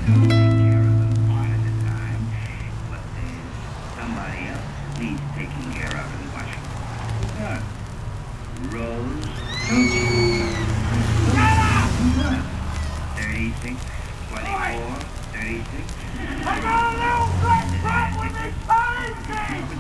I'll take care of them part of the time, but there's somebody else who needs taking care of in Washington. Who's that? Rose Tucci. Who's that? 36, 24, 36. I got a little black truck with me,